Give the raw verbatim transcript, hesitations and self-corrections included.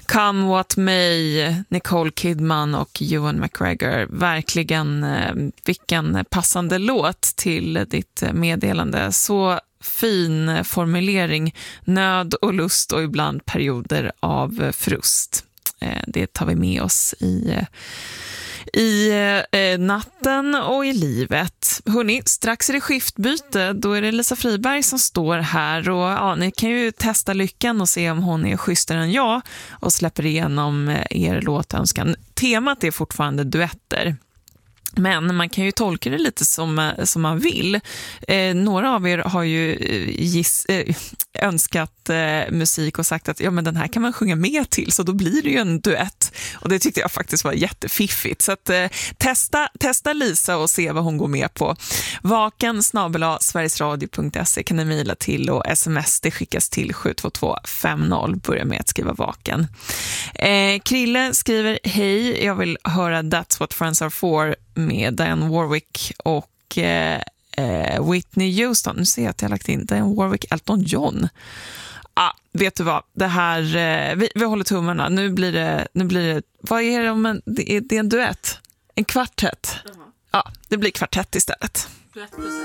Come What May, Nicole Kidman och Ewan McGregor. Verkligen eh, vilken passande låt till ditt meddelande. Så fin formulering, nöd och lust och ibland perioder av frust. Eh, det tar vi med oss i... i eh, natten och i livet. Hörrni, strax är det skiftbyte. Då är det Lisa Friberg som står här. Och ja, ni kan ju testa lyckan och se om hon är schysstare än jag och släpper igenom er låtönskan. Temat är fortfarande duetter. Men man kan ju tolka det lite som, som man vill. Eh, några av er har ju giss, eh, önskat eh, musik och sagt att ja, men den här kan man sjunga med till, så då blir det ju en duett. Och det tyckte jag faktiskt var jättefiffigt. Så att, eh, testa, testa Lisa och se vad hon går med på. Vaken snabel-a sverigesradio punkt se kan ni mejla till, och sms det skickas till sju två två fem noll. Börja med att skriva vaken. Eh, Krille skriver: hej, jag vill höra That's What Friends Are For med Dionne Warwick och eh, Whitney Houston. Nu ser jag att jag har lagt in Dionne Warwick, Elton John. Ah, vet du vad? Det här, eh, vi, vi håller tummarna. Nu blir det, nu blir det, vad är det om en, det är, det är en duett? En kvartett? Uh-huh. Ja, det blir kvartett istället.